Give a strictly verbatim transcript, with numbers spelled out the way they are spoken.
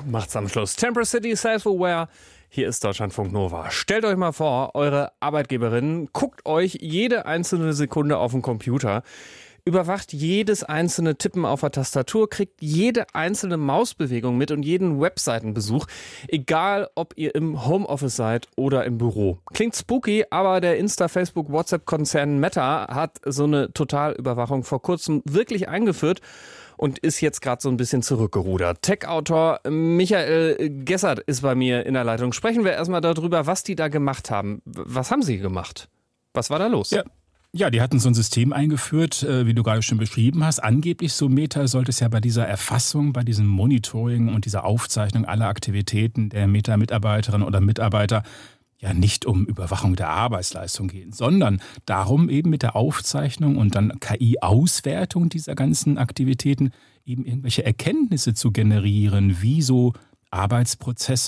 macht's am Schluss. Temper City, Self-Aware. Hier ist Deutschlandfunk Nova. Stellt euch mal vor, eure Arbeitgeberin guckt euch jede einzelne Sekunde auf den Computer, überwacht jedes einzelne Tippen auf der Tastatur, kriegt jede einzelne Mausbewegung mit und jeden Webseitenbesuch, egal ob ihr im Homeoffice seid oder im Büro. Klingt spooky, aber der Insta-, Facebook-, WhatsApp-Konzern Meta hat so eine Totalüberwachung vor kurzem wirklich eingeführt und ist jetzt gerade so ein bisschen zurückgerudert. Tech-Autor Michael Gessert ist bei mir in der Leitung. Sprechen wir erstmal darüber, was die da gemacht haben. Was haben sie gemacht? Was war da los? Ja. Ja, die hatten so ein System eingeführt, wie du gerade schon beschrieben hast. Angeblich, so Meta, sollte es ja bei dieser Erfassung, bei diesem Monitoring und dieser Aufzeichnung aller Aktivitäten der Meta-Mitarbeiterinnen oder Mitarbeiter ja nicht um Überwachung der Arbeitsleistung gehen, sondern darum, eben mit der Aufzeichnung und dann K I-Auswertung dieser ganzen Aktivitäten eben irgendwelche Erkenntnisse zu generieren, wie so Arbeitsprozesse